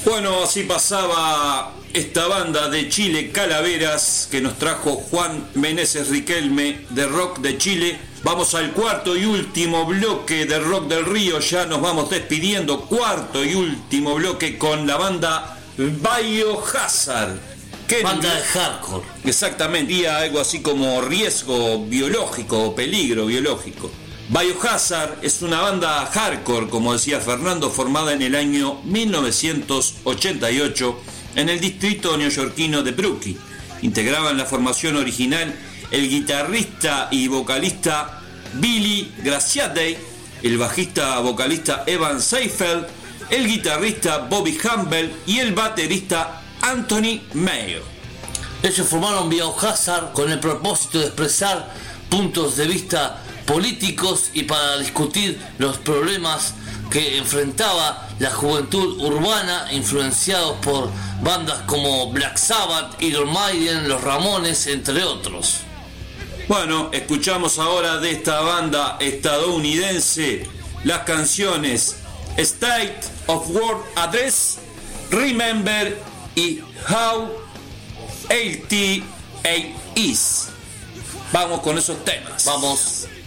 Bueno, así pasaba esta banda de Chile, Calaveras, que nos trajo Juan Meneses Riquelme de Rock de Chile. Vamos al cuarto y último bloque de Rock del Río, ya nos vamos despidiendo. Cuarto y último bloque con la banda Biohazard. Banda de hardcore. Exactamente, y algo así como riesgo biológico o peligro biológico. Biohazard es una banda hardcore, como decía Fernando, formada en el año 1988 en el distrito neoyorquino de Brooklyn. Integraban la formación original el guitarrista y vocalista Billy Graziadei, el bajista vocalista Evan Seifeld, el guitarrista Bobby Campbell y el baterista Anthony Mayo. Ellos formaron Biohazard con el propósito de expresar puntos de vista políticos y para discutir los problemas que enfrentaba la juventud urbana, influenciados por bandas como Black Sabbath, Iron Maiden, Los Ramones, entre otros. Bueno, escuchamos ahora de esta banda estadounidense las canciones State of World Address, Remember y How 88 Is. Vamos con esos temas. Vamos.